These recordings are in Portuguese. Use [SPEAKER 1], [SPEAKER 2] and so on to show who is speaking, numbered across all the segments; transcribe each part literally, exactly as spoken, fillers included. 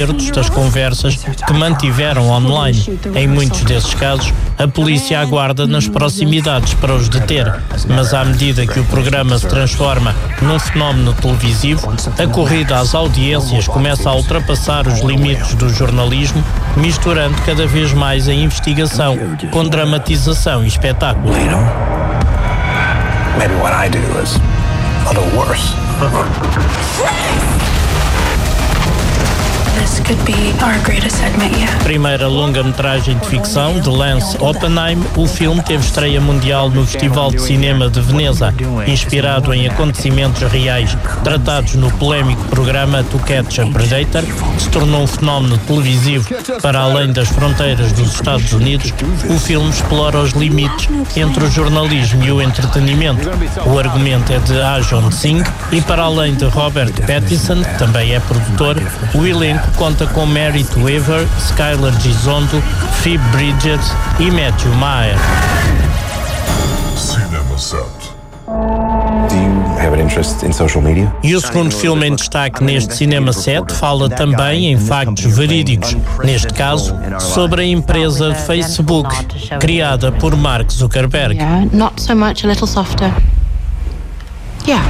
[SPEAKER 1] das conversas que mantiveram online. Em muitos desses casos, a polícia aguarda nas proximidades para os deter, mas à medida que o programa se transforma num fenómeno televisivo, a corrida às audiências começa a ultrapassar os limites do jornalismo, misturando cada vez mais a investigação com dramatização e espetáculo.
[SPEAKER 2] Maybe what I do is a little worse.
[SPEAKER 3] This could be our greatest segment yet.
[SPEAKER 1] Primeira longa-metragem de ficção de Lance Oppenheim, o filme teve estreia mundial no Festival de Cinema de Veneza, inspirado em acontecimentos reais tratados no polémico programa To Catch a Predator, que se tornou um fenómeno televisivo para além das fronteiras dos Estados Unidos. O filme explora os limites entre o jornalismo e o entretenimento. O argumento é de Arjun Singh e, para além de Robert Pattinson, que também é produtor, o elenco conta com Merit Weaver, Skylar Gisondo, Phoebe Bridgers e Matthew Maher.
[SPEAKER 2] Do you have an interest in social media?
[SPEAKER 1] E o segundo filme em destaque neste Cinema sete fala também em factos verídicos, neste caso, sobre a empresa Facebook, criada por Mark Zuckerberg.
[SPEAKER 4] Yeah, not so much, a little softer. Yeah.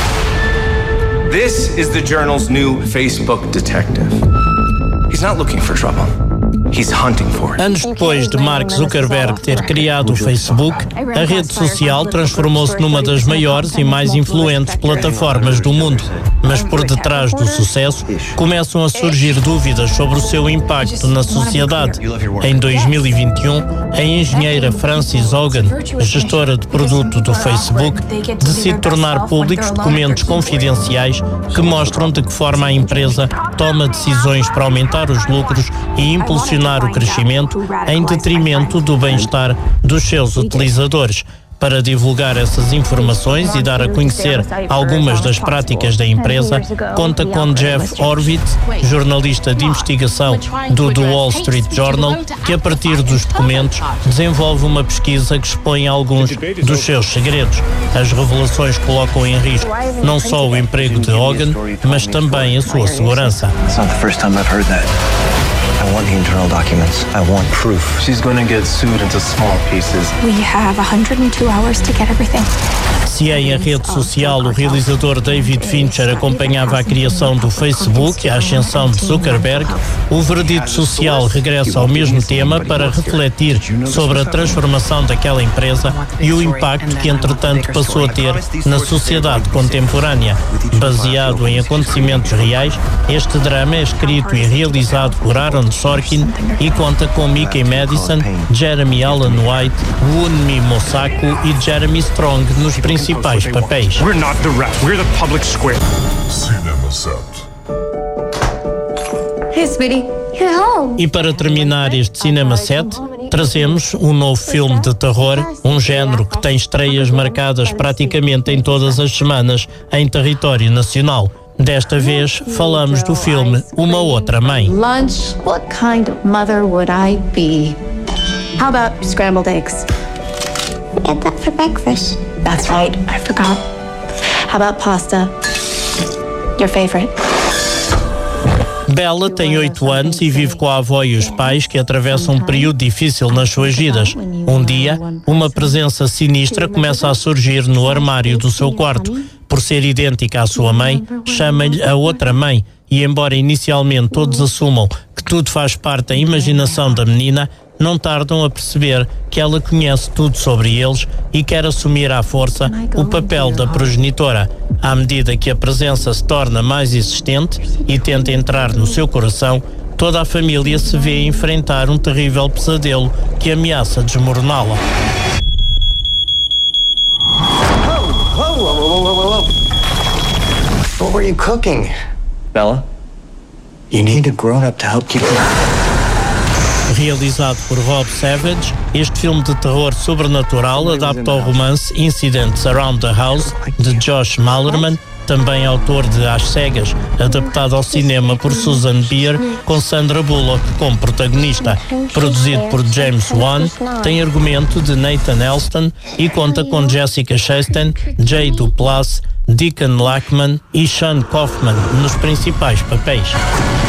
[SPEAKER 5] This is the Journal's new Facebook detective. He's not looking for trouble. He's hunting for it.
[SPEAKER 1] Anos depois de Mark Zuckerberg ter criado o Facebook, a rede social transformou-se numa das maiores e mais influentes plataformas do mundo. Mas por detrás do sucesso, começam a surgir dúvidas sobre o seu impacto na sociedade. Em dois mil e vinte e um, a engenheira Frances Hogan, gestora de produto do Facebook, decide tornar públicos documentos confidenciais que mostram de que forma a empresa toma decisões para aumentar os lucros e impulsionar o crescimento em detrimento do bem-estar dos seus utilizadores. Para divulgar essas informações e dar a conhecer algumas das práticas da empresa, conta com Jeff Horowitz, jornalista de investigação do The Wall Street Journal, que a partir dos documentos desenvolve uma pesquisa que expõe alguns dos seus segredos. As revelações colocam em risco não só o emprego de Hogan, mas também a sua segurança.
[SPEAKER 2] It's not the first time I've heard that. I want the internal documents. I want proof.
[SPEAKER 5] She's going to get sued into small pieces.
[SPEAKER 3] We have one hundred two hours to get everything.
[SPEAKER 1] Se em a rede social o realizador David Fincher acompanhava a criação do Facebook e a ascensão de Zuckerberg, o Veredito Social regressa ao mesmo tema para refletir sobre a transformação daquela empresa e o impacto que entretanto passou a ter na sociedade contemporânea. Baseado em acontecimentos reais, este drama é escrito e realizado por Aaron Sorkin e conta com Mickey Madison, Jeremy Allen White, Wunmi Mosaku e Jeremy Strong nos principais papéis.
[SPEAKER 6] We're not the rap, we're the public square.
[SPEAKER 7] Cinema sete.
[SPEAKER 3] Hey, sweetie. Hello.
[SPEAKER 1] E para terminar este Cinema sete, trazemos um novo filme de terror, um género que tem estreias marcadas praticamente em todas as semanas em território nacional. Desta vez falamos do filme Uma Outra Mãe.
[SPEAKER 4] Lunch, what kind of mother would I be? How about scrambled eggs?
[SPEAKER 3] We had that for breakfast.
[SPEAKER 4] That's right, I forgot. How about pasta? Your favorite?
[SPEAKER 1] Bella tem oito anos e vive com a avó e os pais que atravessam um período difícil nas suas vidas. Um dia, uma presença sinistra começa a surgir no armário do seu quarto. Por ser idêntica à sua mãe, chama-lhe a outra mãe e, embora inicialmente todos assumam que tudo faz parte da imaginação da menina, não tardam a perceber que ela conhece tudo sobre eles e quer assumir à força o papel da progenitora. À medida que a presença se torna mais existente e tenta entrar no seu coração, toda a família se vê a enfrentar um terrível pesadelo que ameaça desmoroná-la.
[SPEAKER 2] Whoa, whoa, whoa, whoa, whoa, whoa. What were you cooking?
[SPEAKER 5] Bella?
[SPEAKER 2] You need a grown-up to help keep you.
[SPEAKER 1] Realizado por Rob Savage, este filme de terror sobrenatural adapta ao romance Incidents Around the House, de Josh Malerman, também autor de Às Cegas, adaptado ao cinema por Susan Bier, com Sandra Bullock como protagonista. Produzido por James Wan, tem argumento de Nathan Elston e conta com Jessica Chastain, Jay Duplass, Deacon Lachman e Sean Kaufman nos principais papéis.